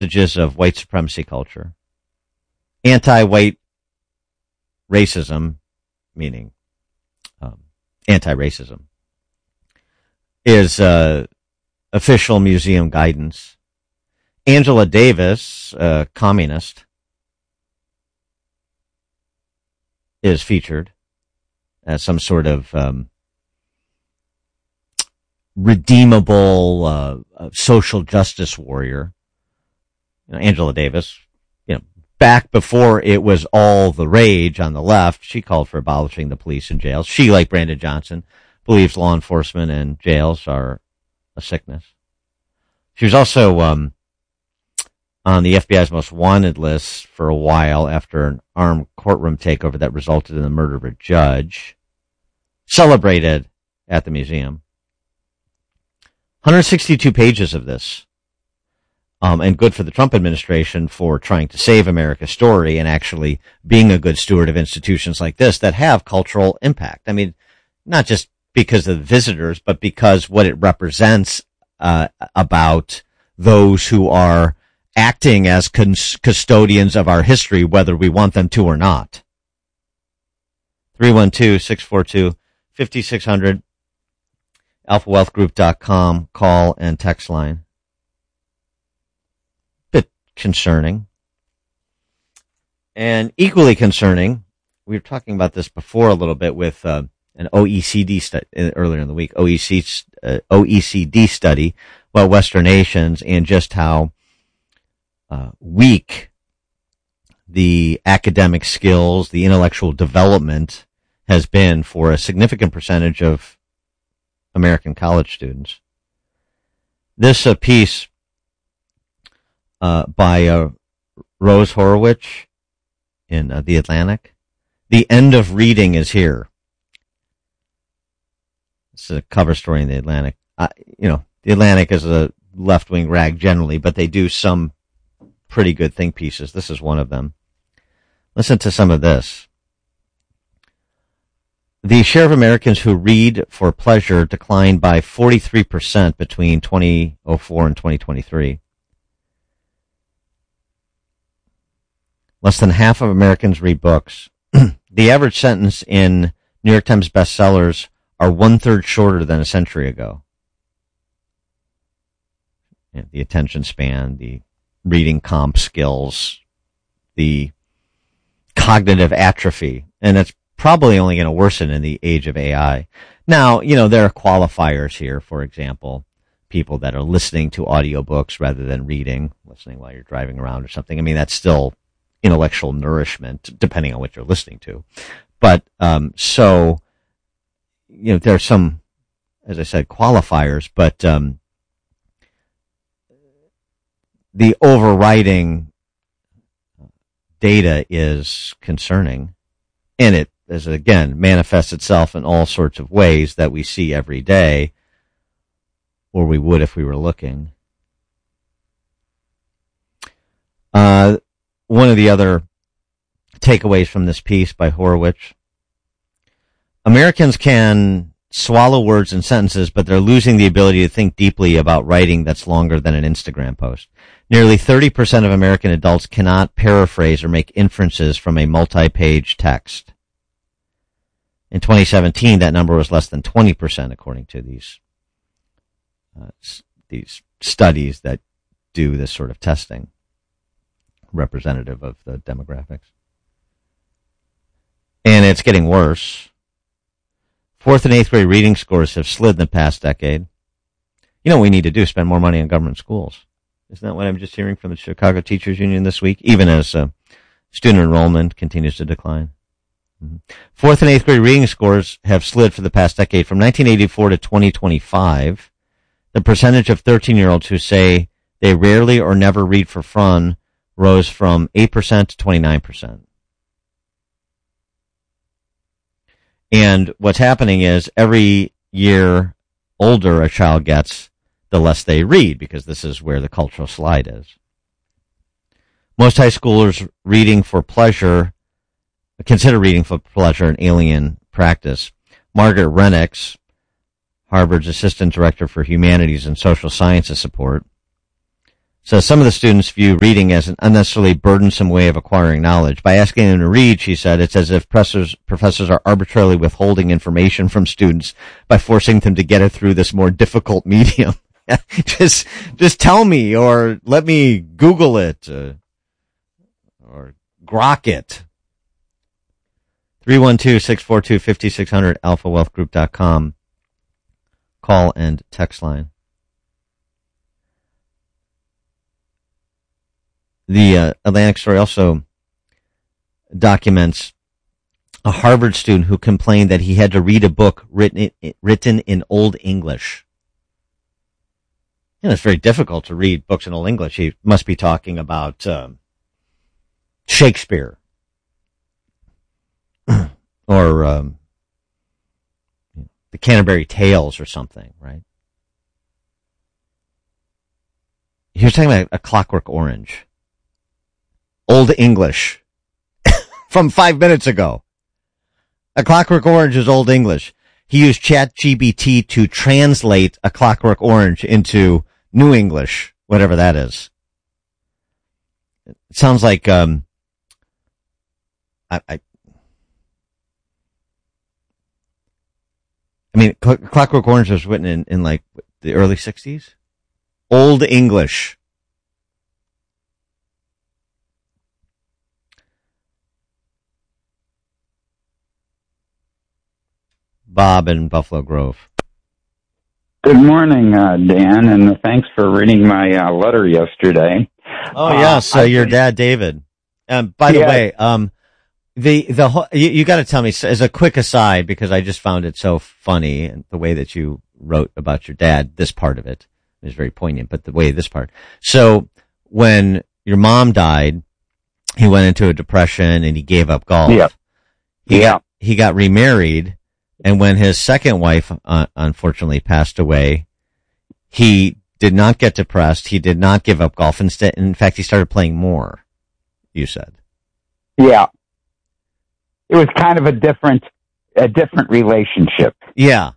Messages of white supremacy culture. Anti-white racism, meaning anti-racism, is official museum guidance. Angela Davis, a communist, is featured as some sort of redeemable social justice warrior. Angela Davis, back before it was all the rage on the left, she called for abolishing the police and jails. She, like Brandon Johnson, believes law enforcement and jails are a sickness. She was also on the FBI's most wanted list for a while after an armed courtroom takeover that resulted in the murder of a judge. Celebrated at the museum. 162 pages of this. And good for the Trump administration for trying to save America's story and actually being a good steward of institutions like this that have cultural impact. I mean, not just because of the visitors, but because what it represents about those who are acting as custodians of our history, whether we want them to or not. 312-642-5600, alphawealthgroup.com, call and text line. Concerning. And equally concerning, we were talking about this before a little bit with an OECD study earlier in the week, OECD study about Western nations and just how weak the academic skills, the intellectual development has been for a significant percentage of American college students. This piece by Rose Horowitz in The Atlantic. The end of reading is here. It's a cover story in The Atlantic. The Atlantic is a left-wing rag generally, but they do some pretty good think pieces. This is one of them. Listen to some of this. The share of Americans who read for pleasure declined by 43% between 2004 and 2023. Less than half of Americans read books. The average sentence in New York Times bestsellers are 1/3 shorter than a century ago. The attention span, the reading comp skills, the cognitive atrophy, and it's probably only going to worsen in the age of AI. Now, there are qualifiers here. For example, people that are listening to audiobooks rather than listening while you're driving around or something. I mean, that's still intellectual nourishment, depending on what you're listening to. But, there are some, as I said, qualifiers, but, the overriding data is concerning, and it, as again, manifests itself in all sorts of ways that we see every day, or we would if we were looking. One of the other takeaways from this piece by Horowitz: Americans can swallow words and sentences, but they're losing the ability to think deeply about writing that's longer than an Instagram post. Nearly 30% of American adults cannot paraphrase or make inferences from a multi-page text. In 2017, that number was less than 20%, according to these studies that do this sort of testing, representative of the demographics. And it's getting worse. 4th and 8th grade reading scores have slid in the past decade. You know what we need to do? Spend more money on government schools. Isn't that what I'm just hearing from the Chicago Teachers Union this week? Even as student enrollment continues to decline. 4th and 8th grade reading scores have slid for the past decade. From 1984 to 2025, the percentage of 13-year-olds who say they rarely or never read for fun rose from 8% to 29%. And what's happening is every year older a child gets, the less they read, because this is where the cultural slide is. Most high schoolers consider reading for pleasure an alien practice. Margaret Rennicks, Harvard's Assistant Director for Humanities and Social Sciences Support, So some of the students view reading as an unnecessarily burdensome way of acquiring knowledge. By asking them to read, she said, it's as if professors are arbitrarily withholding information from students by forcing them to get it through this more difficult medium. just tell me, or let me Google it, or grok it. 312-642-5600, alphawealthgroup.com. Call and text line. The Atlantic story also documents a Harvard student who complained that he had to read a book written in Old English. It's very difficult to read books in Old English. He must be talking about Shakespeare or the Canterbury Tales or something, right? He was talking about A Clockwork Orange. Old English from 5 minutes ago. A Clockwork Orange is Old English. He used ChatGPT to translate A Clockwork Orange into New English, whatever that is. It sounds like, I mean, Clockwork Orange was written in like the early 60s. Old English. Bob in Buffalo Grove. Good morning, Dan, and thanks for reading my letter yesterday. Oh, yes, your dad, David. By the way, the whole, you got to tell me as a quick aside, because I just found it so funny, and the way that you wrote about your dad. This part of it is very poignant, but the way this part. So when your mom died, he went into a depression and he gave up golf. Yeah. He got remarried. And when his second wife, unfortunately passed away, he did not get depressed. He did not give up golf. Instead, in fact, he started playing more, you said. Yeah. It was kind of a different relationship. Yeah.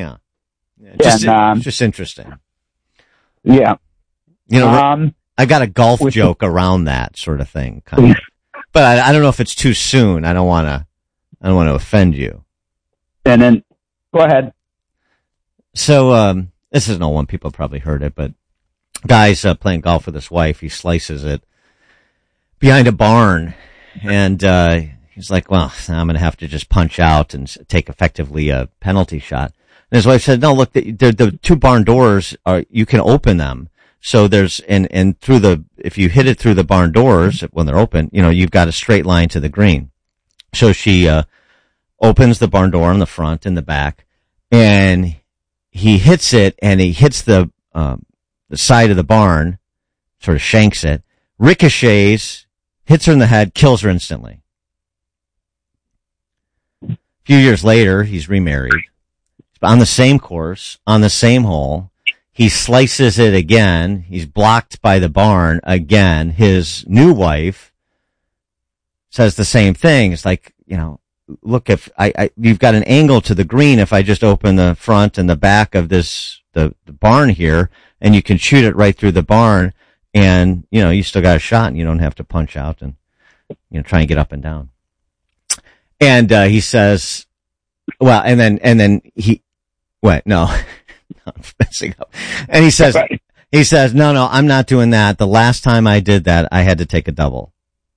Just interesting. Yeah. You know, I got a golf joke around that sort of thing, kind of. But I don't know if it's too soon. I don't want to offend you. And then, go ahead. So, this is an old one. People probably heard it, but guy's playing golf with his wife. He slices it behind a barn, and he's like, well, I'm going to have to just punch out and take effectively a penalty shot. And his wife said, no, look, the two barn doors you can open them. So there's, and if you hit it through the barn doors when they're open, you've got a straight line to the green. So she, opens the barn door on the front and the back, and he hits it, and he hits the side of the barn, sort of shanks it, ricochets, hits her in the head, kills her instantly. A few years later, he's remarried. On the same course, on the same hole, he slices it again. He's blocked by the barn again. His new wife says the same thing. It's like, look, if you've got an angle to the green, if I just open the front and the back of the barn here, and you can shoot it right through the barn, and, you still got a shot, and you don't have to punch out and, try and get up and down. And, he says, well, and then no, I'm messing up. And he says, no, I'm not doing that. The last time I did that, I had to take a double.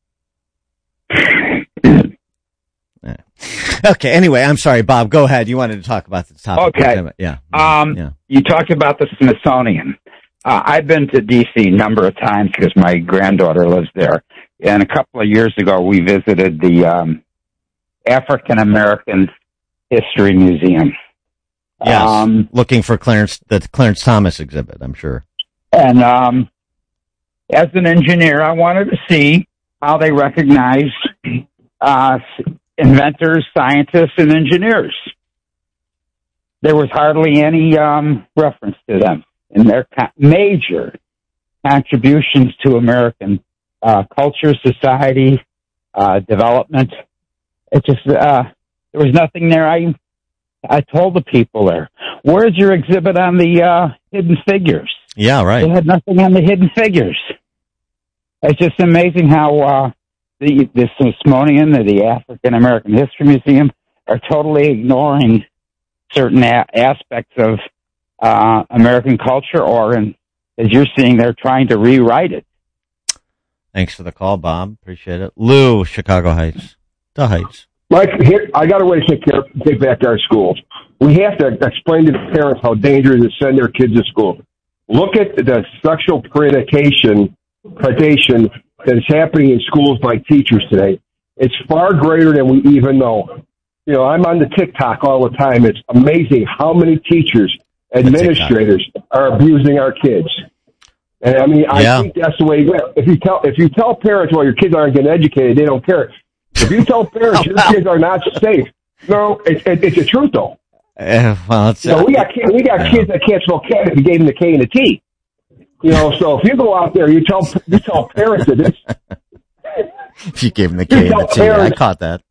Okay. Anyway, I'm sorry, Bob. Go ahead. You wanted to talk about the topic. Okay. Yeah. You talked about the Smithsonian. I've been to D.C. a number of times because my granddaughter lives there. And a couple of years ago, we visited the African American History Museum. Yes. Looking for the Clarence Thomas exhibit, I'm sure. And as an engineer, I wanted to see how they recognize inventors, scientists, and engineers. There was hardly any reference to them in their major contributions to American culture, society, development. It just there was nothing there. I told the people there, "Where's your exhibit on the hidden figures?" Yeah, right. They had nothing on the Hidden Figures. It's just amazing how the Smithsonian or the African American History Museum are totally ignoring certain aspects of American culture, or, as you're seeing, they're trying to rewrite it. Thanks for the call, Bob. Appreciate it. Lou, Chicago Heights. The Heights. Mike, here, I got a way to take back our schools. We have to explain to the parents how dangerous it is to send their kids to school. Look at the sexual predation that is happening in schools by teachers today. It's far greater than we even know. You know, I'm on the TikTok all the time. It's amazing how many teachers, administrators are abusing our kids. And I mean, I think that's the way. If you tell parents, well, your kids aren't getting educated, they don't care. If you tell parents your kids are not safe, no, it's the truth though. Well, we got kids that can't spell cat if you gave them the K and the T. You know, so if you go out there, you tell parents that this. If you gave them the K and the T, I caught that.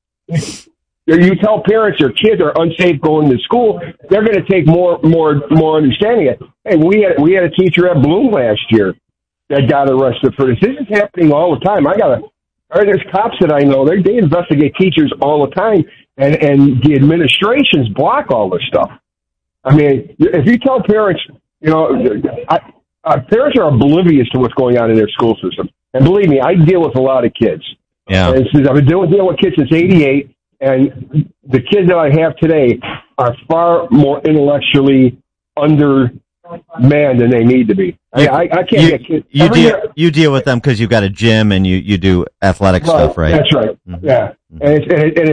You tell parents your kids are unsafe going to school, they're going to take more understanding of it. And we had a teacher at Bloom last year that got arrested for this. This is happening all the time. There's cops that I know, they investigate teachers all the time, and the administrations block all this stuff. I mean, if you tell parents, you know, parents are oblivious to what's going on in their school system. And believe me, I deal with a lot of kids. Yeah. And I've been dealing with kids since '88, and the kids that I have today are far more intellectually undermanned than they need to be. I can't get kids. You deal with them because you've got a gym and you do athletic stuff, right? That's right. Mm-hmm. Yeah, and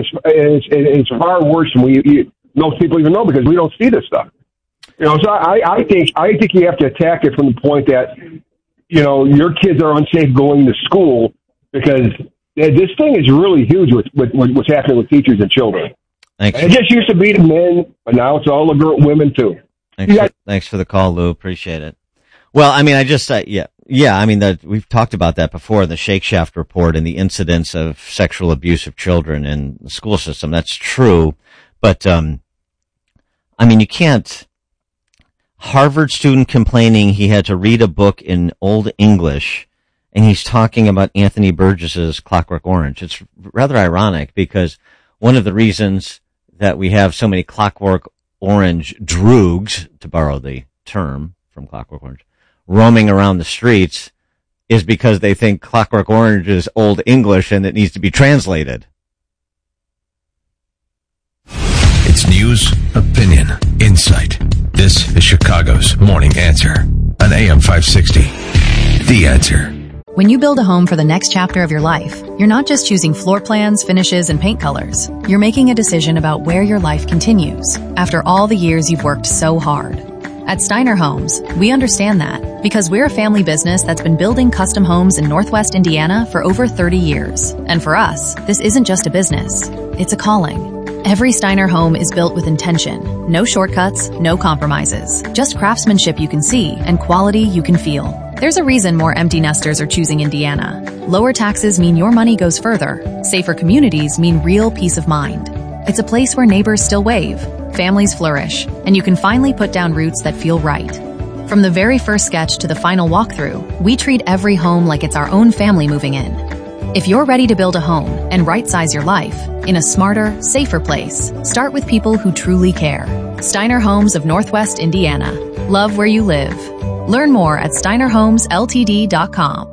it's far worse than most people even know, because we don't see this stuff. You know, so I think you have to attack it from the point that, you know, your kids are unsafe going to school, because this thing is really huge with what's happening with teachers and children. Thanks. And it just used to be the men, but now it's all the women too. Thanks for the call, Lou. Appreciate it. Well, I mean, I mean, we've talked about that before, the Shake Shaft report and the incidence of sexual abuse of children in the school system. That's true. But, I mean, you can't, Harvard student complaining he had to read a book in Old English, and he's talking about Anthony Burgess's Clockwork Orange. It's rather ironic, because one of the reasons that we have so many Clockwork Orange droogs, to borrow the term from Clockwork Orange, roaming around the streets is because they think Clockwork Orange is Old English and it needs to be translated. It's news, opinion, insight. This is Chicago's Morning Answer on AM 560. The Answer. When you build a home for the next chapter of your life, you're not just choosing floor plans, finishes, and paint colors. You're making a decision about where your life continues after all the years you've worked so hard. At Steiner Homes, we understand that because we're a family business that's been building custom homes in Northwest Indiana for over 30 years. And for us, this isn't just a business, it's a calling. Every Steiner home is built with intention. No shortcuts, no compromises. Just craftsmanship you can see and quality you can feel. There's a reason more empty nesters are choosing Indiana. Lower taxes mean your money goes further. Safer communities mean real peace of mind. It's a place where neighbors still wave, families flourish, and you can finally put down roots that feel right. From the very first sketch to the final walkthrough, we treat every home like it's our own family moving in. If you're ready to build a home and right-size your life in a smarter, safer place, start with people who truly care. Steiner Homes of Northwest Indiana. Love where you live. Learn more at steinerhomesltd.com.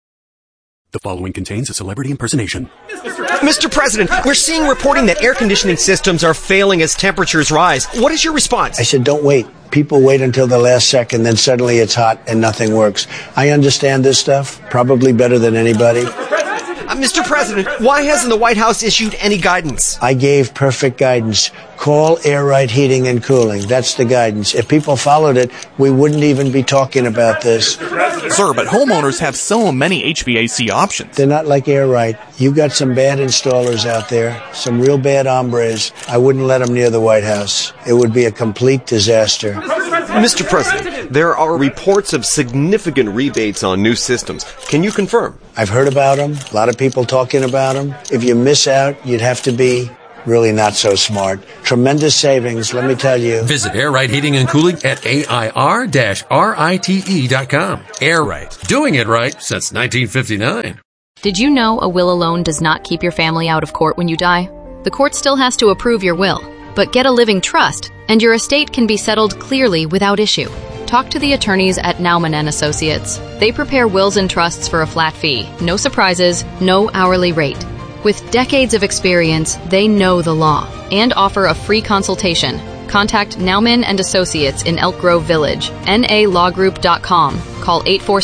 The following contains a celebrity impersonation. Mr. President, we're seeing reporting that air conditioning systems are failing as temperatures rise. What is your response? I said, don't wait. People wait until the last second, then suddenly it's hot and nothing works. I understand this stuff probably better than anybody. Mr. President, why hasn't the White House issued any guidance? I gave perfect guidance. Call Air Right Heating and Cooling. That's the guidance. If people followed it, we wouldn't even be talking about this. Sir, but homeowners have so many HVAC options. They're not like Air Right. You got some bad installers out there, some real bad hombres. I wouldn't let them near the White House. It would be a complete disaster. Mr. President, there are reports of significant rebates on new systems. Can you confirm? I've heard about them. A lot of people talking about them. If you miss out, you'd have to be really not so smart. Tremendous savings, let me tell you. Visit Air Rite Heating and Cooling at AIR-RITE.com. Air Rite. Doing it right since 1959. Did you know a will alone does not keep your family out of court when you die? The court still has to approve your will, but get a living trust, and your estate can be settled clearly without issue. Talk to the attorneys at Naumann & Associates. They prepare wills and trusts for a flat fee, no surprises, no hourly rate. With decades of experience, they know the law and offer a free consultation. Contact Naumann & Associates in Elk Grove Village, nalawgroup.com. Call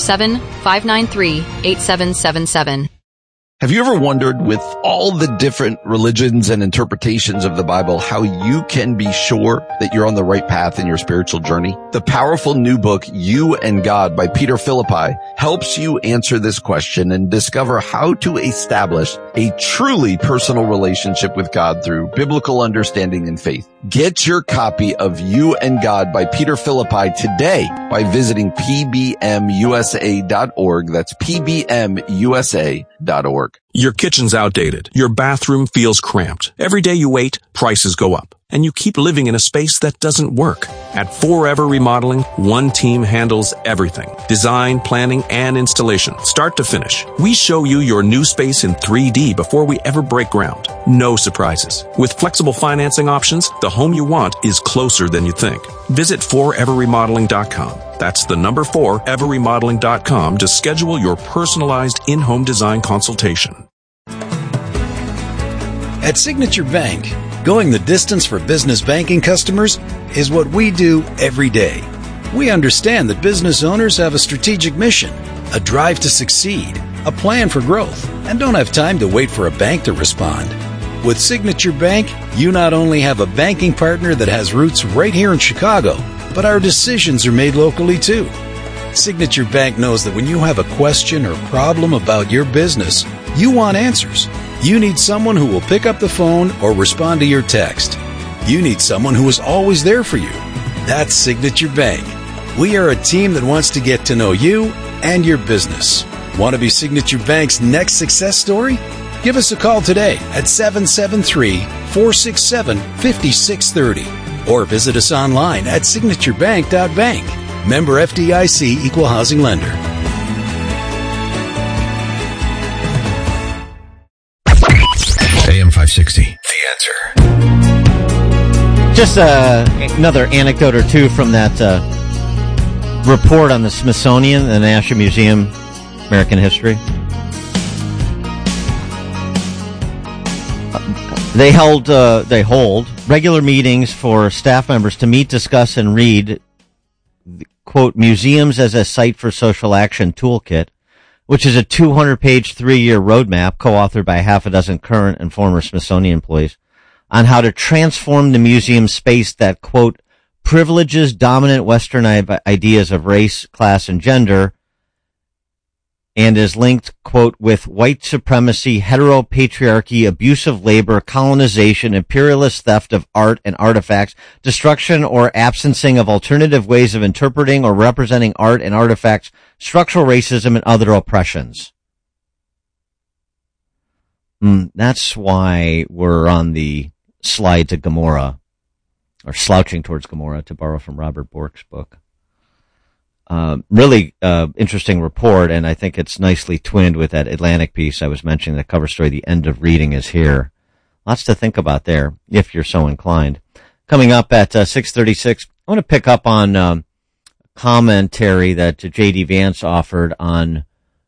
847-593-8777. Have you ever wondered, with all the different religions and interpretations of the Bible, how you can be sure that you're on the right path in your spiritual journey? The powerful new book, You and God by Peter Philippi, helps you answer this question and discover how to establish a truly personal relationship with God through biblical understanding and faith. Get your copy of You and God by Peter Philippi today by visiting pbmusa.org. That's pbmusa.org. Your kitchen's outdated. Your bathroom feels cramped. Every day you wait, prices go up. And you keep living in a space that doesn't work. At Forever Remodeling, one team handles everything. Design, planning, and installation, start to finish. We show you your new space in 3D before we ever break ground. No surprises. With flexible financing options, the home you want is closer than you think. Visit foreverremodeling.com. That's the number 4everremodeling.com to schedule your personalized in-home design consultation. At Signature Bank, going the distance for business banking customers is what we do every day. We understand that business owners have a strategic mission, a drive to succeed, a plan for growth, and don't have time to wait for a bank to respond. With Signature Bank, you not only have a banking partner that has roots right here in Chicago, but our decisions are made locally too. Signature Bank knows that when you have a question or problem about your business, you want answers. You need someone who will pick up the phone or respond to your text. You need someone who is always there for you. That's Signature Bank. We are a team that wants to get to know you and your business. Want to be Signature Bank's next success story? Give us a call today at 773-467-5630 or visit us online at signaturebank.bank. Member FDIC Equal Housing Lender. AM 560, The Answer. Just another anecdote or two from that report on the Smithsonian, the National Museum, American History. They hold regular meetings for staff members to meet, discuss, and read, quote, Museums as a Site for Social Action Toolkit, which is a 200-page 3-year roadmap co-authored by half a dozen current and former Smithsonian employees on how to transform the museum space that, quote, privileges dominant Western ideas of race, class, and gender, and is linked, quote, with white supremacy, heteropatriarchy, abusive labor, colonization, imperialist theft of art and artifacts, destruction or absencing of alternative ways of interpreting or representing art and artifacts, structural racism, and other oppressions. That's why we're on the slide to Gomorrah, or slouching towards Gomorrah, to borrow from Robert Bork's book. Really interesting report, and I think it's nicely twinned with that Atlantic piece I was mentioning, the cover story, The End of Reading is Here. Lots to think about there, if you're so inclined. Coming up at 6:36, I want to pick up on commentary that J.D. Vance offered on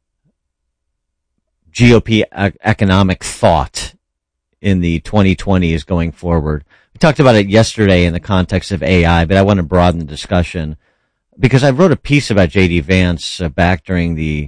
GOP economic thought in the 2020s going forward. We talked about it yesterday in the context of AI, but I want to broaden the discussion because I wrote a piece about J.D. Vance back during the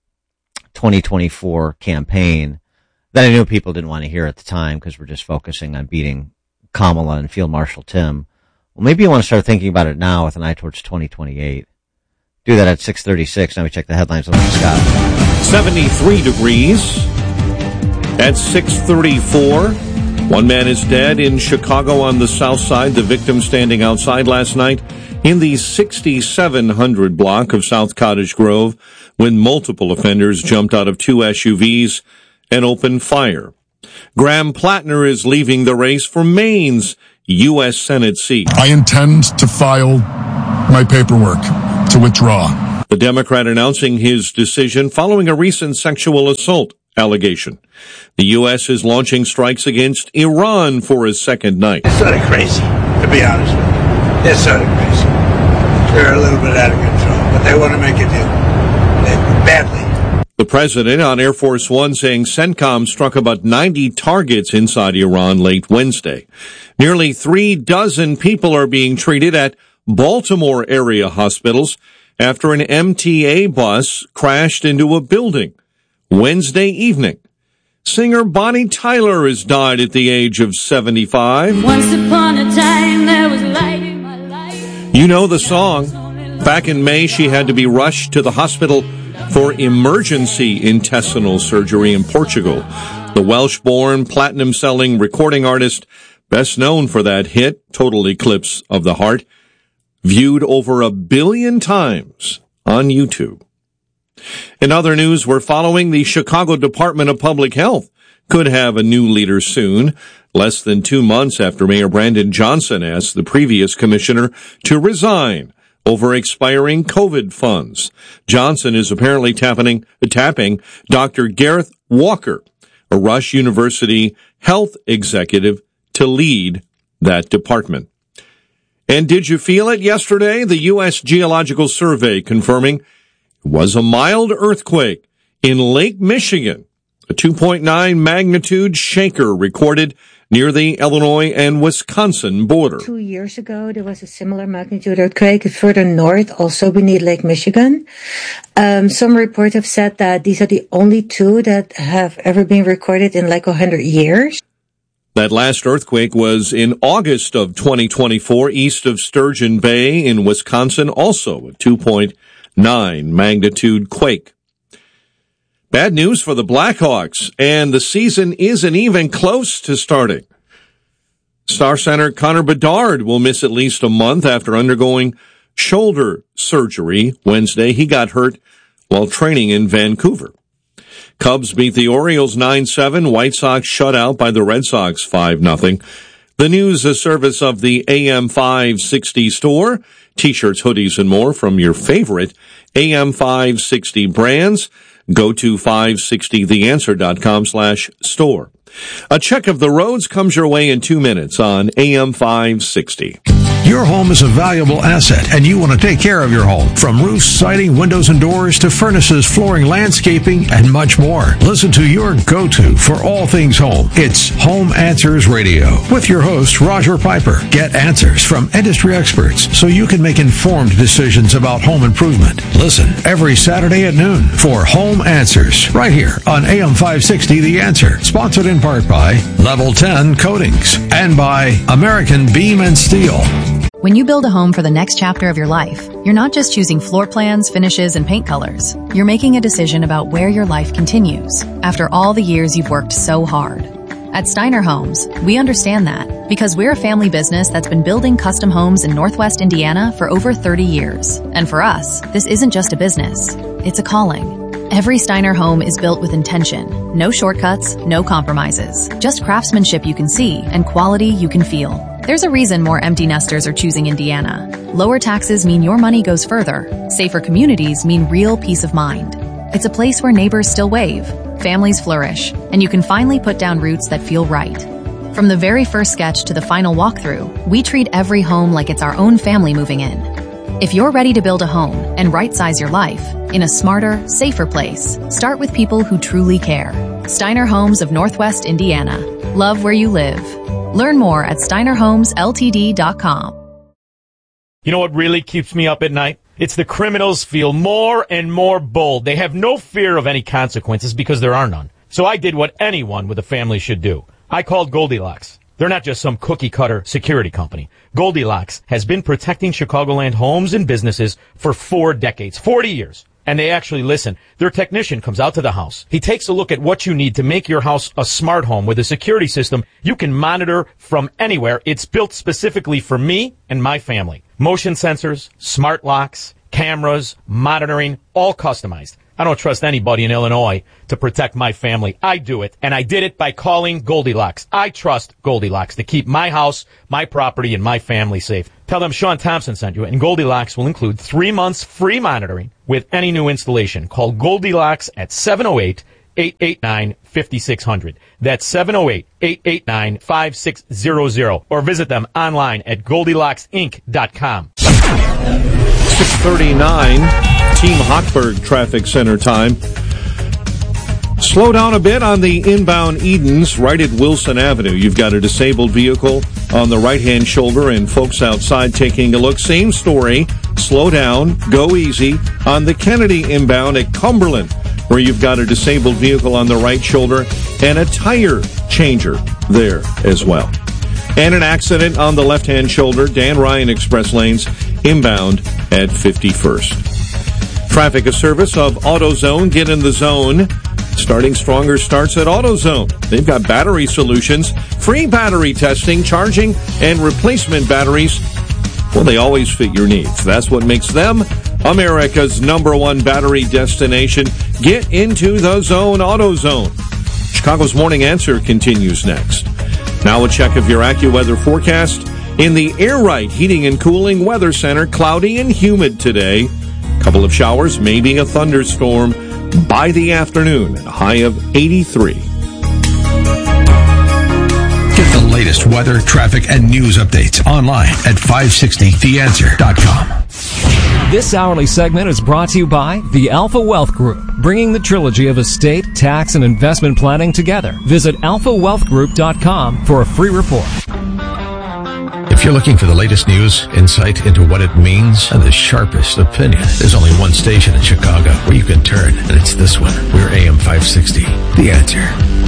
2024 campaign that I knew people didn't want to hear at the time because we're just focusing on beating Kamala and Field Marshal Tim. Well, maybe you want to start thinking about it now with an eye towards 2028. Do that at 6:36. Now we check the headlines on Scott. 73 degrees at 6:34. One man is dead in Chicago on the south side. The victim standing outside last night in the 6700 block of South Cottage Grove when multiple offenders jumped out of two SUVs and opened fire. Graham Plattner is leaving the race for Maine's U.S. Senate seat. I intend to file my paperwork to withdraw. The Democrat announcing his decision following a recent sexual assault allegation. The U.S. is launching strikes against Iran for a second night. It's sort of crazy, to be honest with you. It's sort of crazy. They're a little bit out of control, but they want to make a deal. Badly. The president on Air Force One saying CENTCOM struck about 90 targets inside Iran late Wednesday. Nearly 36 people are being treated at Baltimore area hospitals after an MTA bus crashed into a building Wednesday evening. Singer Bonnie Tyler has died at the age of 75. Once upon a time there was light in my life. You know the song. Back in May, she had to be rushed to the hospital for emergency intestinal surgery in Portugal. The Welsh-born, platinum-selling recording artist, best known for that hit, Total Eclipse of the Heart, viewed over 1 billion times on YouTube. In other news, we're following the Chicago Department of Public Health could have a new leader soon, less than 2 months after Mayor Brandon Johnson asked the previous commissioner to resign over expiring COVID funds. Johnson is apparently tapping Dr. Gareth Walker, a Rush University health executive, to lead that department. And did you feel it yesterday? The U.S. Geological Survey confirming it was a mild earthquake in Lake Michigan. A 2.9 magnitude shaker recorded near the Illinois and Wisconsin border. 2 years ago, there was a similar magnitude earthquake further north, also beneath Lake Michigan. Some reports have said that these are the only two that have ever been recorded in like 100 years. That last earthquake was in August of 2024, east of Sturgeon Bay in Wisconsin, also a 2.9 magnitude quake. Bad news for the Blackhawks, and the season isn't even close to starting. Star center Connor Bedard will miss at least a month after undergoing shoulder surgery Wednesday. He got hurt while training in Vancouver. Cubs beat the Orioles 9-7. White Sox shut out by the Red Sox 5-0. The news, a service of the AM 560 store. T-shirts, hoodies, and more from your favorite AM 560 brands. Go to 560theanswer.com/store. A check of the roads comes your way in 2 minutes on AM 560. Your home is a valuable asset, and you want to take care of your home. From roofs, siding, windows, and doors to furnaces, flooring, landscaping, and much more. Listen to your go-to for all things home. It's Home Answers Radio with your host, Roger Piper. Get answers from industry experts so you can make informed decisions about home improvement. Listen every Saturday at noon for Home Answers right here on AM 560 The Answer. Sponsored in part by Level 10 Coatings and by American Beam and Steel. When you build a home for the next chapter of your life, you're not just choosing floor plans, finishes, and paint colors. You're making a decision about where your life continues after all the years you've worked so hard. At Steiner Homes, we understand that because we're a family business that's been building custom homes in Northwest Indiana for over 30 years. And for us, this isn't just a business, it's a calling. Every Steiner home is built with intention. No shortcuts, no compromises. Just craftsmanship you can see and quality you can feel. There's a reason more empty nesters are choosing Indiana. Lower taxes mean your money goes further. Safer communities mean real peace of mind. It's a place where neighbors still wave, families flourish, and you can finally put down roots that feel right. From the very first sketch to the final walkthrough, we treat every home like it's our own family moving in. If you're ready to build a home and right-size your life in a smarter, safer place, start with people who truly care. Steiner Homes of Northwest Indiana. Love where you live. Learn more at steinerhomesltd.com. You know what really keeps me up at night? It's the criminals feel more and more bold. They have no fear of any consequences because there are none. So I did what anyone with a family should do. I called Goldilocks. They're not just some cookie-cutter security company. Goldilocks has been protecting Chicagoland homes and businesses for 4 decades, 40 years. And they actually listen. Their technician comes out to the house. He takes a look at what you need to make your house a smart home with a security system you can monitor from anywhere. It's built specifically for me and my family. Motion sensors, smart locks, cameras, monitoring, all customized. I don't trust anybody in Illinois to protect my family. I do it, and I did it by calling Goldilocks. I trust Goldilocks to keep my house, my property, and my family safe. Tell them Sean Thompson sent you, and Goldilocks will include 3 months free monitoring with any new installation. Call Goldilocks at 708-889-5600. That's 708-889-5600. Or visit them online at GoldilocksInc.com. 6:39, Team Hochberg Traffic Center time. Slow down a bit on the inbound Edens right at Wilson Avenue. You've got a disabled vehicle on the right-hand shoulder and folks outside taking a look. Same story. Slow down, go easy on the Kennedy inbound at Cumberland, where you've got a disabled vehicle on the right shoulder and a tire changer there as well. And an accident on the left-hand shoulder, Dan Ryan Express lanes, inbound at 51st. Traffic, a service of AutoZone. Get in the zone. Starting stronger starts at AutoZone. They've got battery solutions, free battery testing, charging, and replacement batteries. Well, they always fit your needs. That's what makes them America's #1 battery destination. Get into the zone, AutoZone. Chicago's Morning Answer continues next. Now a check of your AccuWeather forecast. In the Air Right Heating and Cooling Weather Center, cloudy and humid today. Couple of showers, maybe a thunderstorm by the afternoon, a high of 83. Get the latest weather, traffic, and news updates online at 560theanswer.com. This hourly segment is brought to you by the Alpha Wealth Group, bringing the trilogy of estate, tax, and investment planning together. Visit alphawealthgroup.com for a free report. If you're looking for the latest news, insight into what it means, and the sharpest opinion, there's only one station in Chicago where you can turn, and it's this one. We're AM 560, The Answer.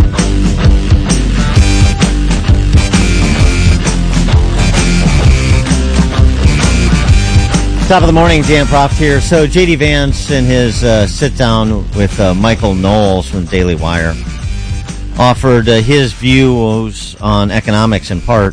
Top of the morning, Dan Proft here. So J.D. Vance in his sit-down with Michael Knowles from the Daily Wire offered his views on economics in part.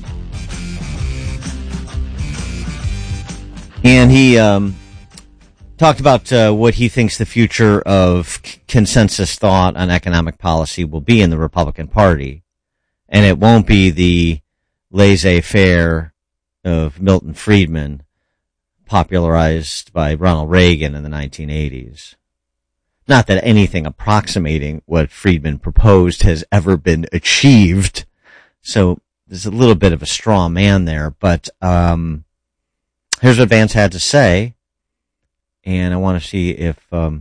And he talked about what he thinks the future of consensus thought on economic policy will be in the Republican Party. And it won't be the laissez-faire of Milton Friedman, popularized by Ronald Reagan in the 1980s. Not that anything approximating what Friedman proposed has ever been achieved. So there's a little bit of a straw man there, but here's what Vance had to say, and I want to see if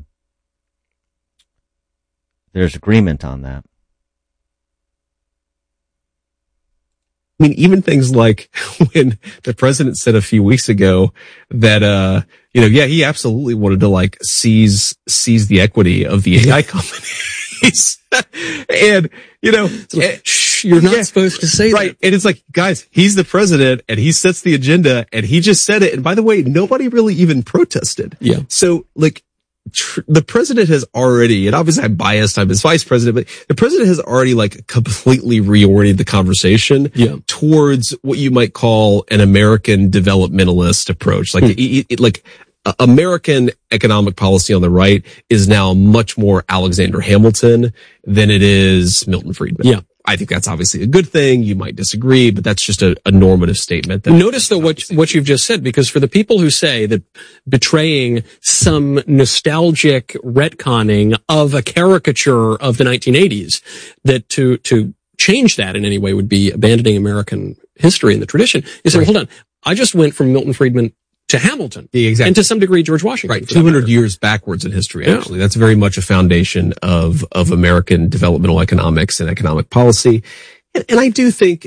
there's agreement on that. I mean, even things like when the president said a few weeks ago that, he absolutely wanted to seize the equity of the AI companies. And, you're not supposed to say right. that. And it's like, guys, he's the president and he sets the agenda and he just said it. And by the way, nobody really even protested. Yeah. So the president has already, and obviously I'm biased, I'm his vice president, but the president has already completely reoriented the conversation towards what you might call an American developmentalist approach. American economic policy on the right is now much more Alexander Hamilton than it is Milton Friedman. Yeah. I think that's obviously a good thing. You might disagree, but that's just a normative statement. Notice though what you've just said, because for the people who say that betraying some nostalgic retconning of a caricature of the 1980s, that to change that in any way would be abandoning American history and the tradition. You say, hold on, I just went from Milton Friedman to Hamilton. Yeah, exactly. And to some degree, George Washington. Right. 200 years backwards in history, actually. Yeah. That's very much a foundation of American developmental economics and economic policy. And I do think,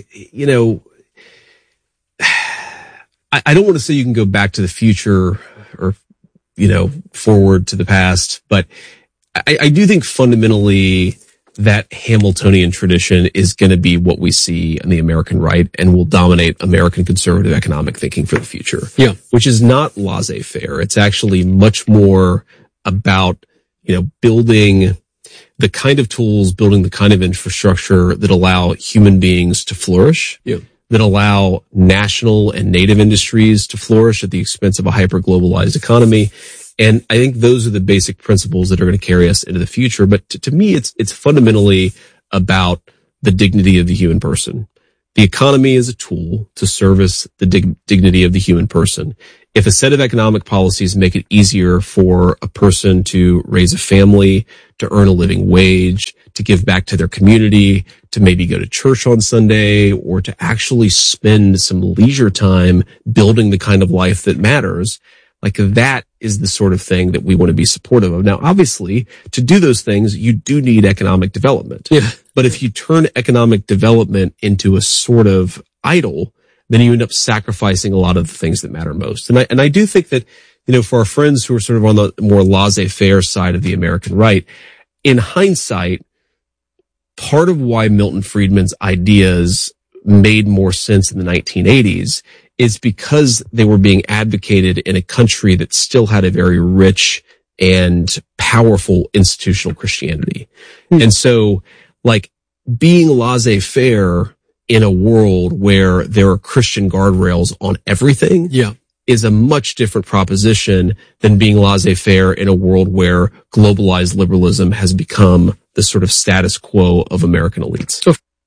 I don't want to say you can go back to the future or, forward to the past, but I do think fundamentally that Hamiltonian tradition is going to be what we see on the American right and will dominate American conservative economic thinking for the future. Yeah. Which is not laissez-faire. It's actually much more about, building the kind of tools, building the kind of infrastructure that allow human beings to flourish. Yeah. That allow national and native industries to flourish at the expense of a hyper-globalized economy. And I think those are the basic principles that are going to carry us into the future. But to me, it's fundamentally about the dignity of the human person. The economy is a tool to service the dignity of the human person. If a set of economic policies make it easier for a person to raise a family, to earn a living wage, to give back to their community, to maybe go to church on Sunday, or to actually spend some leisure time building the kind of life that matters, like that is the sort of thing that we want to be supportive of. Now, obviously, to do those things, you do need economic development. Yeah. But if you turn economic development into a sort of idol, then you end up sacrificing a lot of the things that matter most. And I do think that, for our friends who are sort of on the more laissez-faire side of the American right, in hindsight, part of why Milton Friedman's ideas made more sense in the 1980s is because they were being advocated in a country that still had a very rich and powerful institutional Christianity. And so, being laissez-faire in a world where there are Christian guardrails on everything is a much different proposition than being laissez-faire in a world where globalized liberalism has become the sort of status quo of American elites.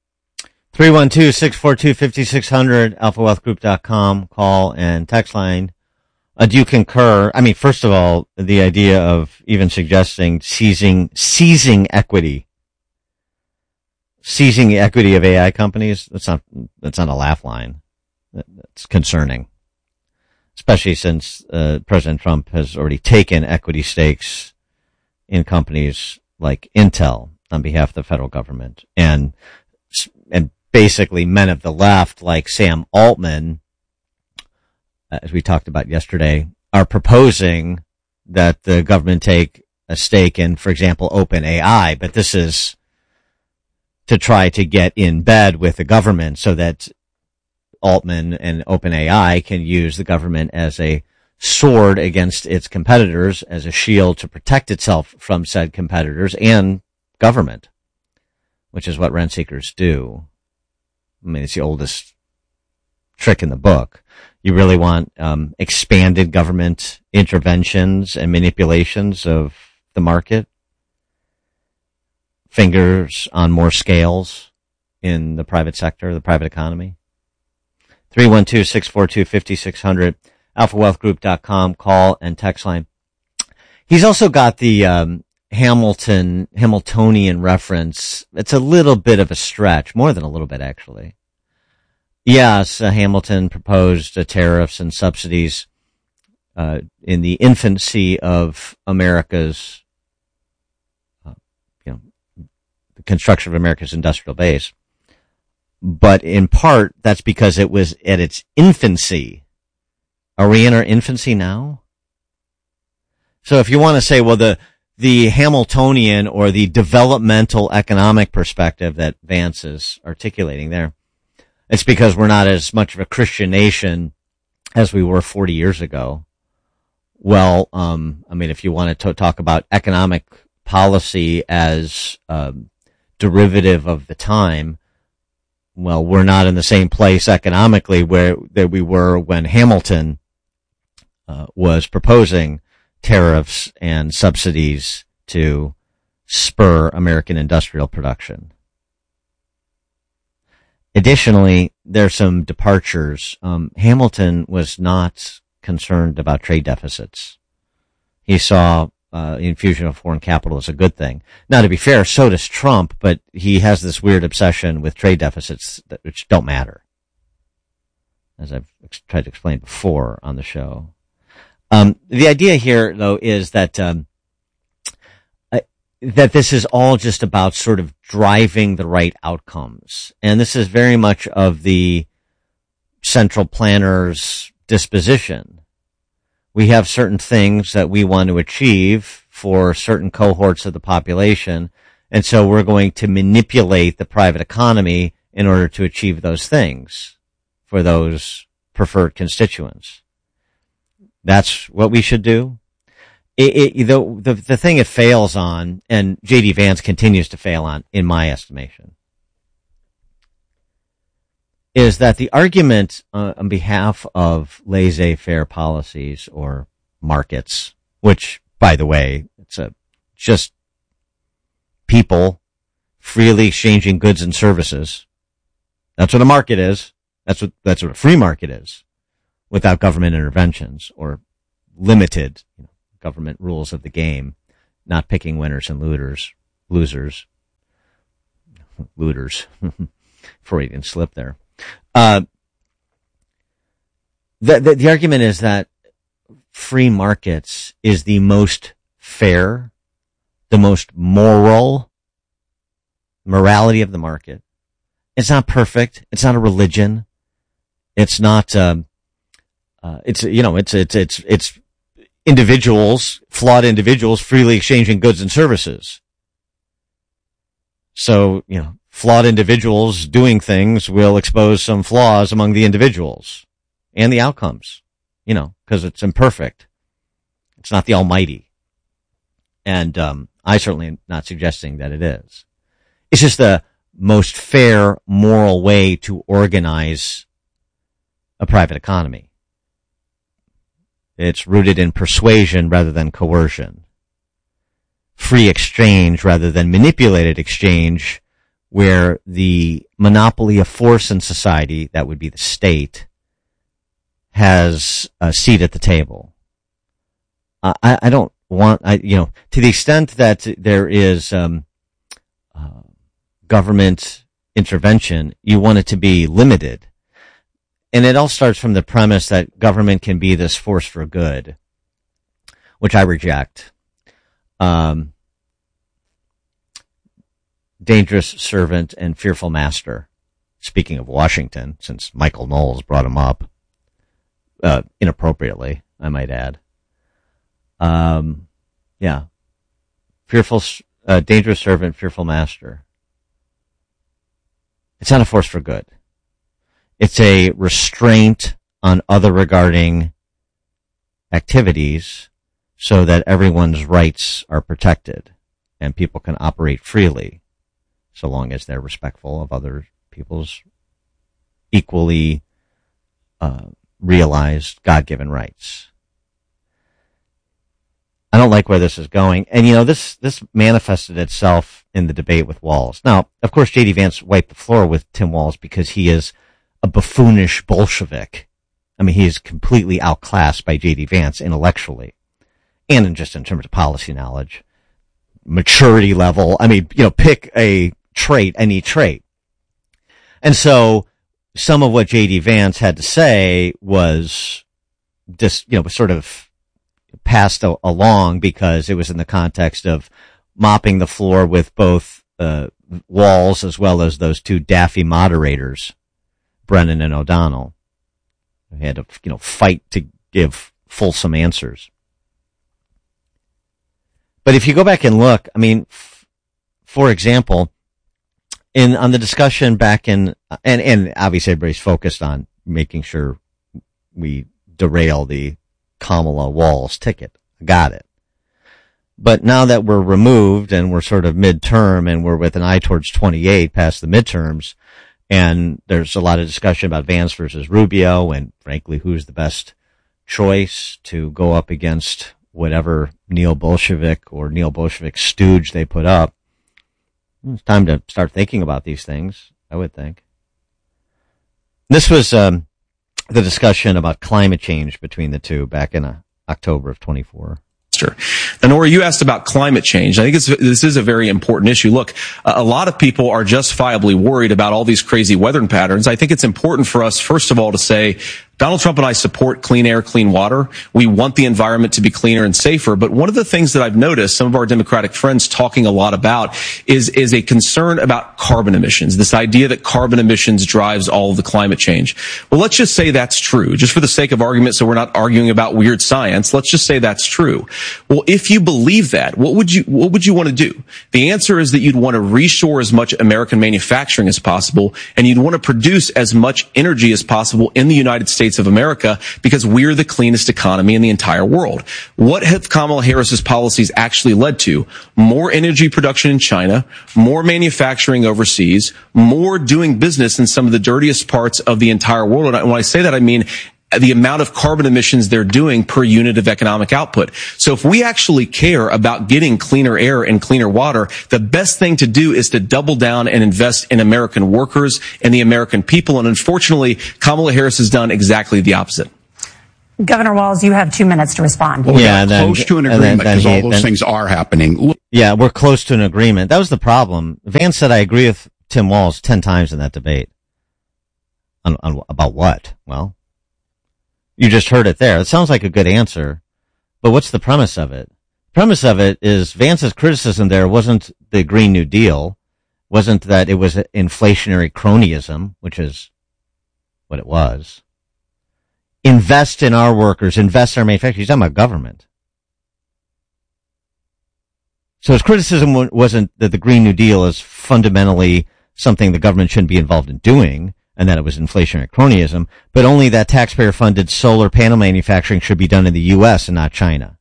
312-642-5600, alphawealthgroup.com, call and text line. Do you concur? I mean, first of all, the idea of even suggesting seizing equity. Seizing the equity of AI companies, that's not a laugh line. That's concerning. Especially since President Trump has already taken equity stakes in companies like Intel on behalf of the federal government. And basically men of the left like Sam Altman, as we talked about yesterday, are proposing that the government take a stake in, for example, OpenAI. But this is to try to get in bed with the government so that Altman and OpenAI can use the government as a sword against its competitors, as a shield to protect itself from said competitors and government, which is what rent seekers do. I mean, it's the oldest trick in the book. You really want expanded government interventions and manipulations of the market? Fingers on more scales in the private sector, the private economy? 312-642-5600, alphawealthgroup.com, call and text line. He's also got the Hamiltonian reference. It's a little bit of a stretch, more than a little bit, actually. Yes, Hamilton proposed tariffs and subsidies in the infancy of America's, the construction of America's industrial base. But in part, that's because it was at its infancy. Are we in our infancy now? So if you want to say, well, the Hamiltonian or the developmental economic perspective that Vance is articulating there, it's because we're not as much of a Christian nation as we were 40 years ago. Well, I mean, if you want to talk about economic policy as derivative of the time, well, we're not in the same place economically that we were when Hamilton was proposing tariffs and subsidies to spur American industrial production. Additionally, there's some departures. Hamilton was not concerned about trade deficits. He saw infusion of foreign capital as a good thing. Now, to be fair, so does Trump, but he has this weird obsession with trade deficits which don't matter, as I've tried to explain before on the show. The idea here, though, is that that this is all just about sort of driving the right outcomes. And this is very much of the central planner's disposition. We have certain things that we want to achieve for certain cohorts of the population, and so we're going to manipulate the private economy in order to achieve those things for those preferred constituents. That's what we should do. The thing it fails on, and J.D. Vance continues to fail on, in my estimation, is that the argument on behalf of laissez-faire policies or markets, which, by the way, it's just people freely exchanging goods and services. That's what a market is. That's what a free market is, without government interventions or limited government rules of the game, not picking winners and losers. Freudian slip there. The argument is that free markets is the most fair, the most morality of the market. It's not perfect. It's not a religion. It's not, it's individuals, flawed individuals freely exchanging goods and services. So, flawed individuals doing things will expose some flaws among the individuals and the outcomes, because it's imperfect. It's not the almighty. And, I certainly am not suggesting that it is. It's just the most fair, moral way to organize a private economy. It's rooted in persuasion rather than coercion. Free exchange rather than manipulated exchange, where the monopoly of force in society, that would be the state, has a seat at the table. I don't want, to the extent that there is government intervention, you want it to be limited. And it all starts from the premise that government can be this force for good, which I reject. Dangerous servant and fearful master. Speaking of Washington, since Michael Knowles brought him up, inappropriately, I might add. Dangerous servant, fearful master. It's not a force for good. It's a restraint on other regarding activities so that everyone's rights are protected and people can operate freely so long as they're respectful of other people's equally realized God-given rights. I don't like where this is going. And, this manifested itself in the debate with Walz. Now, of course, J.D. Vance wiped the floor with Tim Walz because he is a buffoonish Bolshevik. I mean, he is completely outclassed by J.D. Vance intellectually and in terms of policy knowledge, maturity level. I mean, pick a trait, any trait. And so some of what J.D. Vance had to say was just, sort of passed along because it was in the context of mopping the floor with both Walz as well as those two daffy moderators, Brennan and O'Donnell. They had to, fight to give fulsome answers. But if you go back and look, I mean, for example, on the discussion back in, and obviously everybody's focused on making sure we derail the Kamala Walz ticket. Got it. But now that we're removed and we're sort of midterm and we're with an eye towards 28 past the midterms, and there's a lot of discussion about Vance versus Rubio and frankly who's the best choice to go up against whatever neo-Bolshevik stooge they put up. It's time to start thinking about these things, I would think. This was the discussion about climate change between the two back in October of 24. And Nora, you asked about climate change. I think this is a very important issue. Look, a lot of people are justifiably worried about all these crazy weather patterns. I think it's important for us, first of all, to say Donald Trump and I support clean air, clean water. We want the environment to be cleaner and safer. But one of the things that I've noticed some of our Democratic friends talking a lot about is a concern about carbon emissions, this idea that carbon emissions drives all of the climate change. Well, let's just say that's true, just for the sake of argument, so we're not arguing about weird science. Let's just say that's true. Well, if you believe that, what would you want to do? The answer is that you'd want to reshore as much American manufacturing as possible, and you'd want to produce as much energy as possible in the United States of America because we're the cleanest economy in the entire world. What have Kamala Harris's policies actually led to? More energy production in China, more manufacturing overseas, more doing business in some of the dirtiest parts of the entire world. And when I say that, I mean the amount of carbon emissions they're doing per unit of economic output. So if we actually care about getting cleaner air and cleaner water, the best thing to do is to double down and invest in American workers and the American people. And unfortunately, Kamala Harris has done exactly the opposite. Governor Walz, you have 2 minutes to respond. Well, yeah, close to an agreement because all those things are happening. Yeah, we're close to an agreement. That was the problem. Vance said I agree with Tim Walz 10 times in that debate. About what? Well, you just heard it there. It sounds like a good answer, but what's the premise of it? The premise of it is Vance's criticism there wasn't the Green New Deal, wasn't that it was inflationary cronyism, which is what it was. Invest in our workers, invest in our manufacturers. He's talking about government. So his criticism wasn't that the Green New Deal is fundamentally something the government shouldn't be involved in doing, and that it was inflationary cronyism, but only that taxpayer-funded solar panel manufacturing should be done in the U.S. and not China.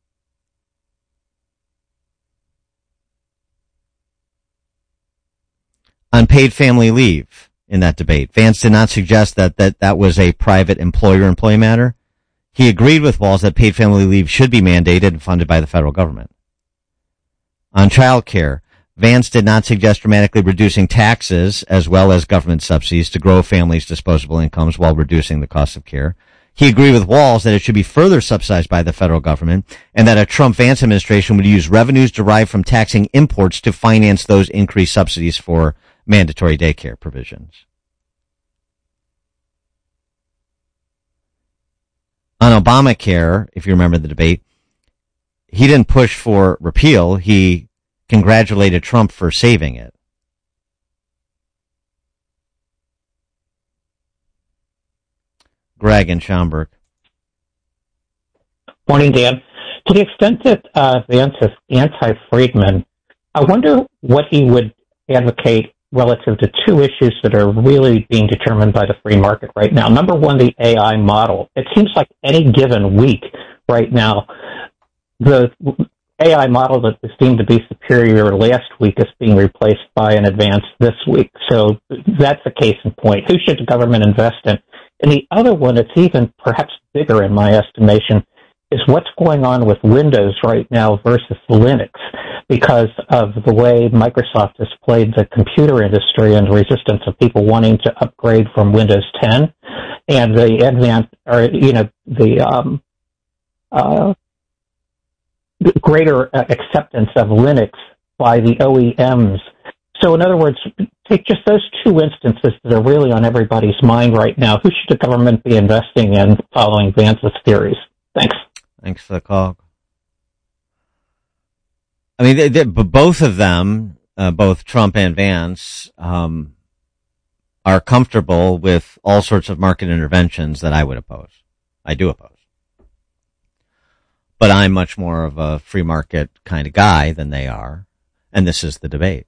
On paid family leave in that debate, Vance did not suggest that was a private employer-employee matter. He agreed with Walz that paid family leave should be mandated and funded by the federal government. On child care, Vance did not suggest dramatically reducing taxes as well as government subsidies to grow families' disposable incomes while reducing the cost of care. He agreed with Walz that it should be further subsidized by the federal government and that a Trump-Vance administration would use revenues derived from taxing imports to finance those increased subsidies for mandatory daycare provisions. On Obamacare, if you remember the debate, he didn't push for repeal. He congratulated Trump for saving it. Greg in Schaumburg. Morning, Dan. To the extent that Vance is anti-Friedman, I wonder what he would advocate relative to two issues that are really being determined by the free market right now. Number one, the AI model. It seems like any given week right now, the AI model that seemed to be superior last week is being replaced by an advance this week. So that's a case in point. Who should the government invest in? And the other one that's even perhaps bigger in my estimation is what's going on with Windows right now versus Linux because of the way Microsoft has played the computer industry and the resistance of people wanting to upgrade from Windows 10 and the greater acceptance of Linux by the OEMs. So in other words, take just those two instances that are really on everybody's mind right now. Who should the government be investing in following Vance's theories? Thanks. Thanks for the call. I mean, both of them, both Trump and Vance, are comfortable with all sorts of market interventions that I would oppose. I do oppose. But I'm much more of a free market kind of guy than they are. And this is the debate.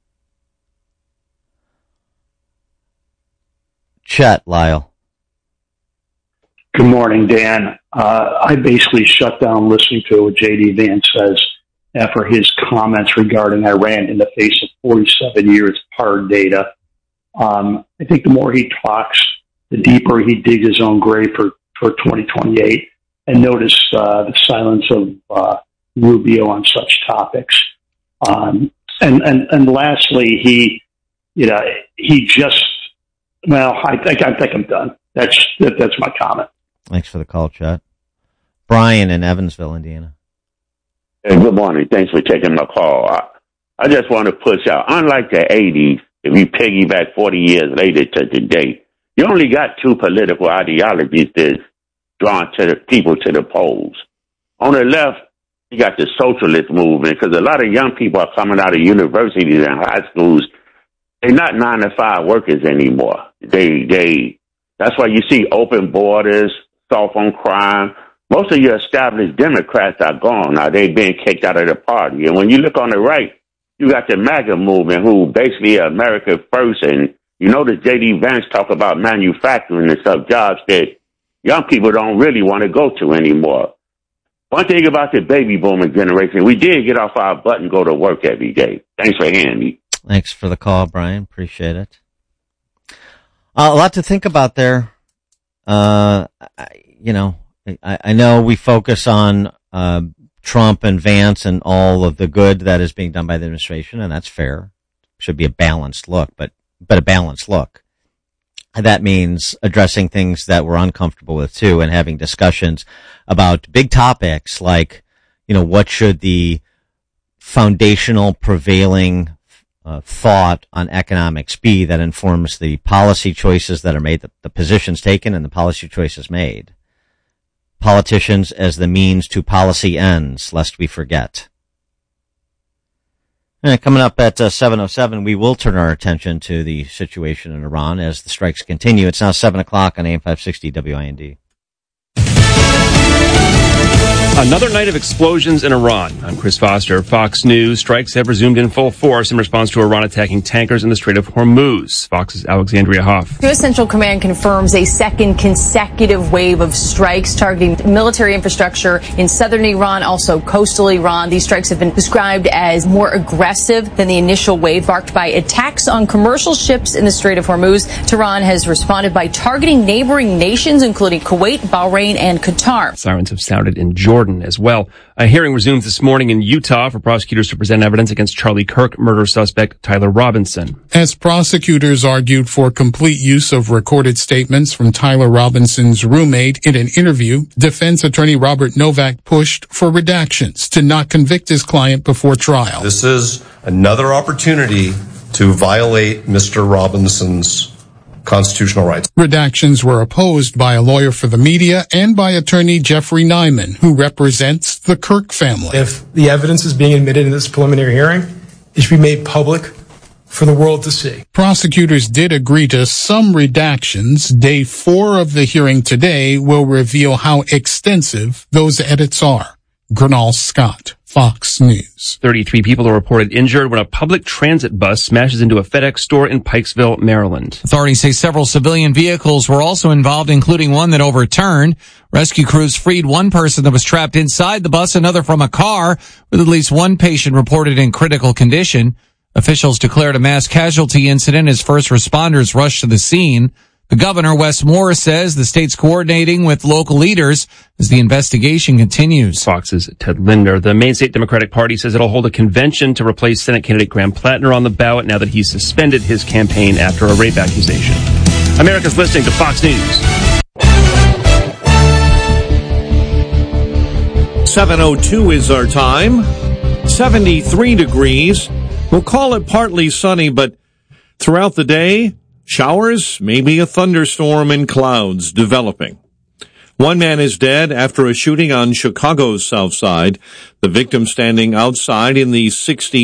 Chet Lyle. Good morning, Dan. I basically shut down listening to what J.D. Vance says after his comments regarding Iran in the face of 47 years of hard data. I think the more he talks, the deeper he digs his own grave for 2028. And notice the silence of Rubio on such topics. And lastly, he just, well, I think I'm done. That's my comment. Thanks for the call, Chet. Brian in Evansville, Indiana. Hey, good morning. Thanks for taking my call. I just want to push out, unlike the 80s, if you piggyback 40 years later to today, you only got two political ideologies that's drawn to the people to the polls. On the left, you got the socialist movement, because a lot of young people are coming out of universities and high schools. They're not 9-to-5 workers anymore. That's why you see open borders, soft on crime. Most of your established Democrats are gone now. They've been kicked out of the party. And when you look on the right, you got the MAGA movement, who basically are America first. And you know that J.D. Vance talk about manufacturing and stuff, jobs that young people don't really want to go to anymore. One thing about the baby boomer generation, we did get off our butt and go to work every day. Thanks for hearing me. Thanks for the call, Brian. Appreciate it. A lot to think about there. I know we focus on Trump and Vance and all of the good that is being done by the administration, and that's fair. Should be a balanced look, but a balanced look. That means addressing things that we're uncomfortable with too, and having discussions about big topics like, what should the foundational prevailing thought on economics be that informs the policy choices that are made, the positions taken and the policy choices made. Politicians as the means to policy ends, lest we forget. And coming up at 7:07, we will turn our attention to the situation in Iran as the strikes continue. It's now 7 o'clock on AM 560 WIND. Another night of explosions in Iran. I'm Chris Foster. Fox News. Strikes have resumed in full force in response to Iran attacking tankers in the Strait of Hormuz. Fox's Alexandria Hoff. U.S. Central Command confirms a second consecutive wave of strikes targeting military infrastructure in southern Iran, also coastal Iran. These strikes have been described as more aggressive than the initial wave, marked by attacks on commercial ships in the Strait of Hormuz. Tehran has responded by targeting neighboring nations, including Kuwait, Bahrain, and Qatar. Sirens have sounded in Jordan as well. A hearing resumes this morning in Utah for prosecutors to present evidence against Charlie Kirk murder suspect Tyler Robinson. As prosecutors argued for complete use of recorded statements from Tyler Robinson's roommate in an interview, defense attorney Robert Novak pushed for redactions to not convict his client before trial. This is another opportunity to violate Mr. Robinson's constitutional rights. Redactions were opposed by a lawyer for the media and by attorney Jeffrey Nyman, who represents the Kirk family. If the evidence is being admitted in this preliminary hearing, it should be made public for the world to see. Prosecutors did agree to some redactions. Day 4 of the hearing today will reveal how extensive those edits are. Gernal Scott, Fox News. 33 people are reported injured when a public transit bus smashes into a FedEx store in Pikesville, Maryland. Authorities say several civilian vehicles were also involved, including one that overturned. Rescue crews freed one person that was trapped inside the bus, another from a car, with at least one patient reported in critical condition. Officials declared a mass casualty incident as first responders rushed to the scene. The governor, Wes Moore, says the state's coordinating with local leaders as the investigation continues. Fox's Ted Linder. The Maine State Democratic Party says it'll hold a convention to replace Senate candidate Graham Plattner on the ballot now that he's suspended his campaign after a rape accusation. America's listening to Fox News. 7:02 is our time. 73 degrees. We'll call it partly sunny, but throughout the day, showers, maybe a thunderstorm and clouds developing. One man is dead after a shooting on Chicago's South Side. The victim standing outside in the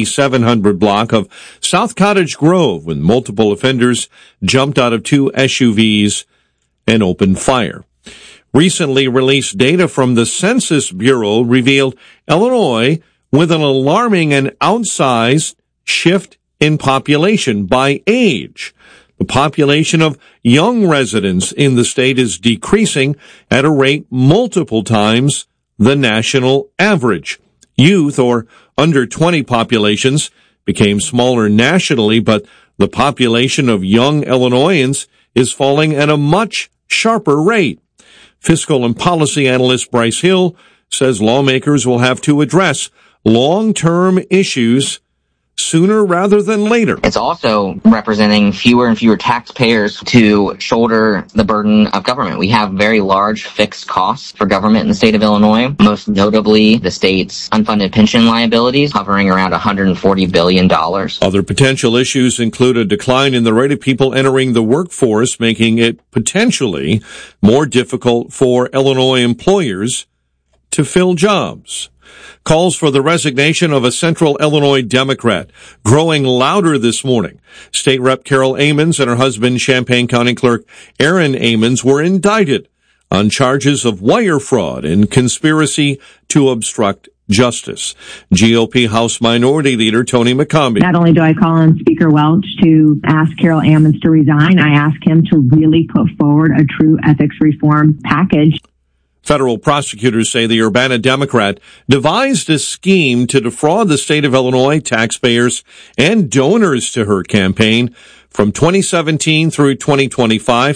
6700 block of South Cottage Grove when multiple offenders jumped out of 2 SUVs and opened fire. Recently released data from the Census Bureau revealed Illinois with an alarming and outsized shift in population by age. The population of young residents in the state is decreasing at a rate multiple times the national average. Youth or under 20 populations became smaller nationally, but the population of young Illinoisans is falling at a much sharper rate. Fiscal and policy analyst Bryce Hill says lawmakers will have to address long-term issues sooner rather than later. It's also representing fewer and fewer taxpayers to shoulder the burden of government. We have very large fixed costs for government in the state of Illinois, most notably the state's unfunded pension liabilities, hovering around $140 billion. Other potential issues include a decline in the rate of people entering the workforce, making it potentially more difficult for Illinois employers to fill jobs. Calls for the resignation of a Central Illinois Democrat growing louder this morning. State Rep Carol Ammons and her husband, Champaign County Clerk Aaron Ammons, were indicted on charges of wire fraud and conspiracy to obstruct justice. GOP House Minority Leader Tony McCombie. Not only do I call on Speaker Welch to ask Carol Ammons to resign, I ask him to really put forward a true ethics reform package. Federal prosecutors say the Urbana Democrat devised a scheme to defraud the state of Illinois taxpayers and donors to her campaign from 2017 through 2025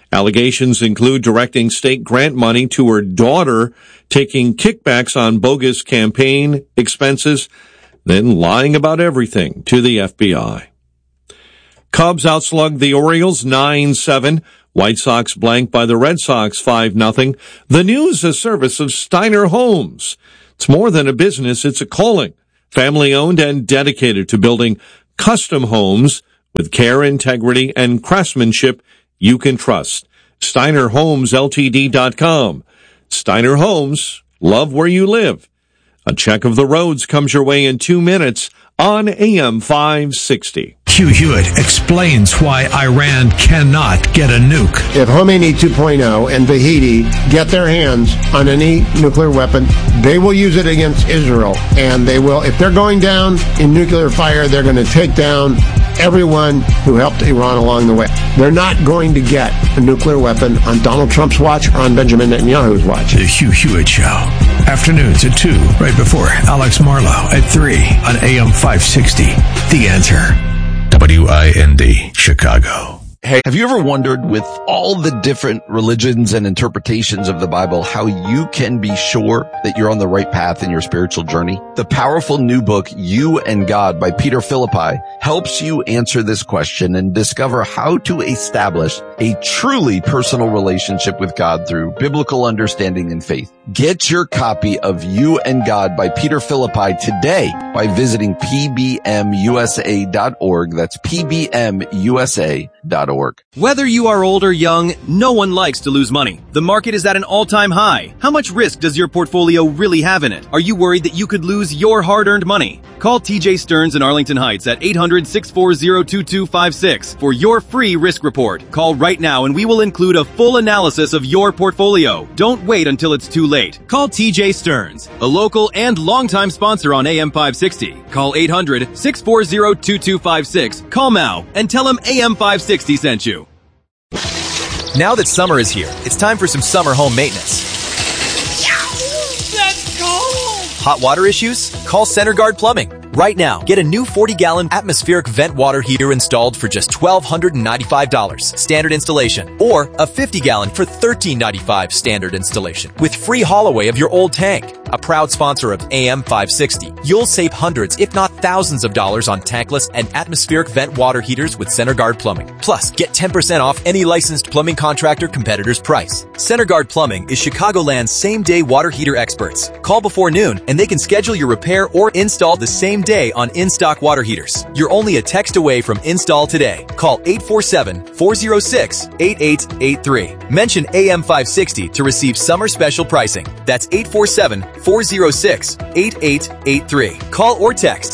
Allegations include directing state grant money to her daughter, taking kickbacks on bogus campaign expenses, then lying about everything to the FBI. Cubs outslugged the Orioles 9-7. White Sox blanked by the Red Sox 5-0. The news, a service of Steiner Homes. It's more than a business, it's a calling. Family-owned and dedicated to building custom homes with care, integrity, and craftsmanship you can trust. SteinerHomesLTD.com. Steiner Homes, love where you live. A check of the roads comes your way in 2 minutes on AM 560. Hugh Hewitt explains why Iran cannot get a nuke. If Khomeini 2.0 and Vahidi get their hands on any nuclear weapon, they will use it against Israel. And they will, if they're going down in nuclear fire, they're going to take down everyone who helped Iran along the way. They're not going to get a nuclear weapon on Donald Trump's watch or on Benjamin Netanyahu's watch. The Hugh Hewitt Show. Afternoons at 2, right before Alex Marlowe at 3 on AM 560. The Answer. WIND, Chicago. Hey, have you ever wondered, with all the different religions and interpretations of the Bible, how you can be sure that you're on the right path in your spiritual journey? The powerful new book, You and God by Peter Philippi, helps you answer this question and discover how to establish a truly personal relationship with God through biblical understanding and faith. Get your copy of You and God by Peter Philippi today by visiting pbmusa.org. That's pbmusa.org. Whether you are old or young, no one likes to lose money. The market is at an all-time high. How much risk does your portfolio really have in it? Are you worried that you could lose your hard-earned money? Call TJ Stearns in Arlington Heights at 800-640-2256 for your free risk report. Call right now and we will include a full analysis of your portfolio. Don't wait until it's too late. Call TJ Stearns, a local and longtime sponsor on AM 560. Call 800-640-2256. Call now and tell him AM 560 sent you. Now that summer is here, it's time for some summer home maintenance. That's cold! Hot water issues? Call CenterGuard Plumbing. Right now, get a new 40-gallon atmospheric vent water heater installed for just $1,295 standard installation, or a 50-gallon for $1,395 standard installation with free haul away of your old tank. A proud sponsor of AM 560, you'll save hundreds, if not thousands of dollars on tankless and atmospheric vent water heaters with CenterGuard Plumbing. Plus, get 10% off any licensed plumbing contractor competitor's price. CenterGuard Plumbing is Chicagoland's same-day water heater experts. Call before noon and they can schedule your repair or install the same day on in-stock water heaters. You're only a text away from install today. Call 847-406-8883. Mention AM 560 to receive summer special pricing. That's 847-406-8883. Call or text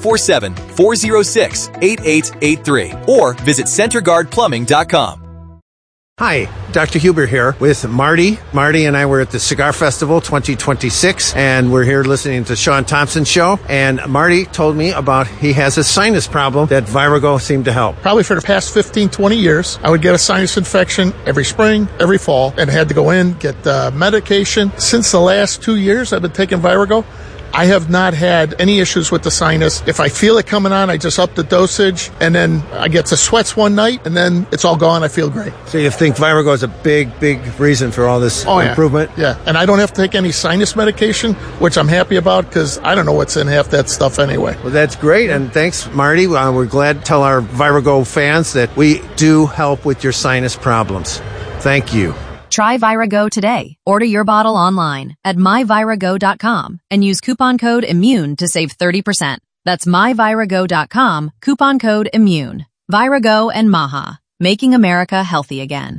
847-406-8883 or visit CenterGuardPlumbing.com. Hi, Dr. Huber here with Marty. Marty and I were at the Cigar Festival 2026, and we're here listening to Sean Thompson's show. And Marty told me about he has a sinus problem that Virago seemed to help. Probably for the past 15, 20 years, I would get a sinus infection every spring, every fall, and had to go in, get medication. Since the last 2 years, I've been taking Virago. I have not had any issues with the sinus. If I feel it coming on, I just up the dosage, and then I get the sweats one night, and then it's all gone. I feel great. So you think Virago is a big reason for all this improvement? Yeah, and I don't have to take any sinus medication, which I'm happy about because I don't know what's in half that stuff anyway. Well, that's great, and thanks, Marty. We're glad to tell our Virago fans that we do help with your sinus problems. Thank you. Try Virago today. Order your bottle online at myvirago.com and use coupon code IMMUNE to save 30%. That's myvirago.com, coupon code IMMUNE. Virago and Maha, making America healthy again.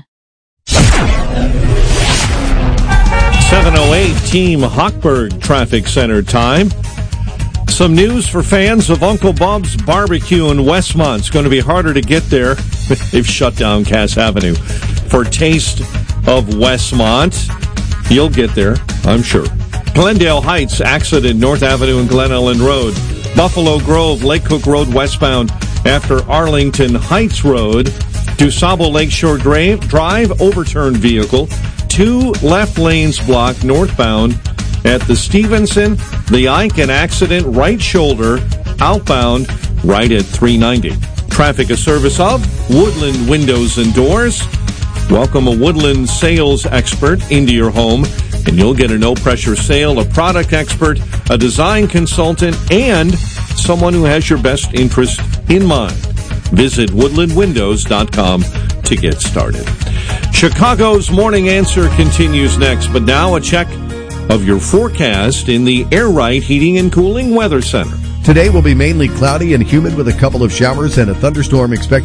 7:08 Team Hochberg Traffic Center time. Some news for fans of Uncle Bob's Barbecue in Westmont. It's going to be harder to get there. They've shut down Cass Avenue. For Taste of Westmont, you'll get there, I'm sure. Glendale Heights, accident, North Avenue and Glen Ellen Road. Buffalo Grove, Lake Cook Road westbound after Arlington Heights Road. DuSable Lakeshore Drive, overturned vehicle. 2 left lanes blocked northbound at the Stevenson. The Ike, accident, right shoulder, outbound, right at 390. Traffic, a service of Woodland Windows and Doors. Welcome a Woodland sales expert into your home, and you'll get a no-pressure sale, a product expert, a design consultant, and someone who has your best interest in mind. Visit woodlandwindows.com to get started. Chicago's Morning Answer continues next, but now a check of your forecast in the Air Right Heating and Cooling Weather Center. Today will be mainly cloudy and humid with a couple of showers and a thunderstorm expected